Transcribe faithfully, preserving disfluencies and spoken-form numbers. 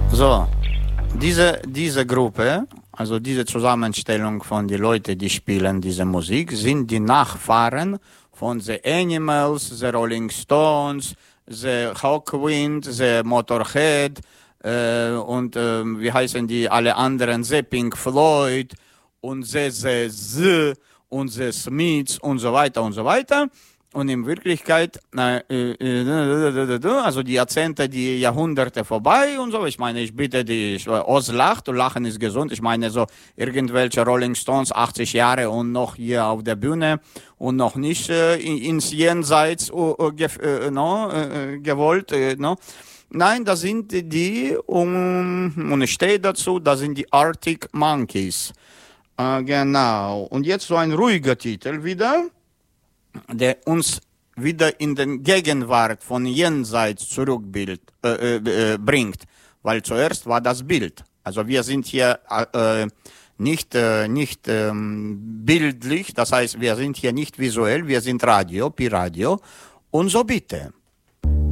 So, diese, diese Gruppe, also diese Zusammenstellung von den Leuten, die spielen diese Musik, sind die Nachfahren von The Animals, The Rolling Stones, The Hawkwind, The Motorhead äh, und äh, wie heißen die alle anderen, The Pink Floyd und The The The und The Smiths und so weiter und so weiter. Und in Wirklichkeit, äh, äh, also die Jahrzehnte, die Jahrhunderte vorbei und so. Ich meine, ich bitte dich, Oz lacht und Lachen ist gesund. Ich meine, so irgendwelche Rolling Stones, achtzig Jahre und noch hier auf der Bühne und noch nicht äh, ins Jenseits uh, ge, äh, no, äh, gewollt. Äh, no. Nein, das sind die, um, und ich stehe dazu, das sind die Arctic Monkeys. Äh, genau. Und jetzt so ein ruhiger Titel wieder, der uns wieder in den Gegenwart von jenseits zurückbringt, äh, äh, bringt, weil zuerst war das Bild. Also wir sind hier äh, nicht, äh, nicht ähm, bildlich, das heißt, wir sind hier nicht visuell, wir sind Radio, Pi-Radio und so bitte.